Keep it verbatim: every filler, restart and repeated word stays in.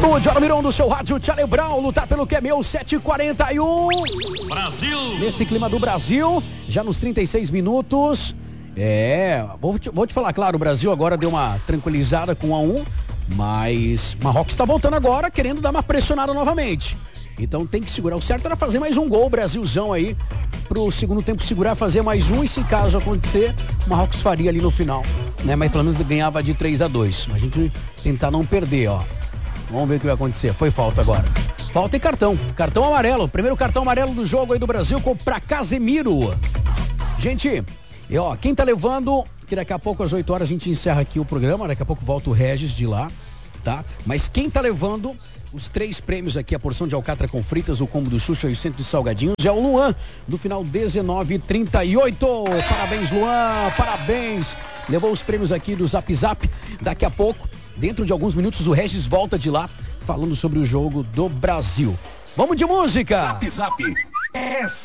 Estúdio Almirão do seu rádio, Tchale Brown, lutar pelo que é meu, sete e quarenta e um. Brasil! Nesse clima do Brasil, já nos trinta e seis minutos. É, vou te, vou te falar, claro, o Brasil agora deu uma tranquilizada com um a um, mas Marrocos está voltando agora, querendo dar uma pressionada novamente. Então tem que segurar. O certo era fazer mais um gol, Brasilzão aí, pro segundo tempo segurar, fazer mais um, e se caso acontecer, o Marrocos faria ali no final, né? Mas pelo menos ganhava de três a dois. A gente tentar não perder, ó. Vamos ver o que vai acontecer. Foi falta agora. Falta e cartão. Cartão amarelo. Primeiro cartão amarelo do jogo aí do Brasil para Casemiro. Gente, e ó, quem tá levando, que daqui a pouco às oito horas a gente encerra aqui o programa, daqui a pouco volta o Regis de lá, tá? Mas quem tá levando os três prêmios aqui, a porção de alcatra com fritas, o combo do Xuxa e o centro de salgadinhos, é o Luan, do final dezenove e trinta e oito. Parabéns, Luan, parabéns. Levou os prêmios aqui do Zap Zap. Daqui a pouco, dentro de alguns minutos, o Regis volta de lá, falando sobre o jogo do Brasil. Vamos de música! Zap Zap. É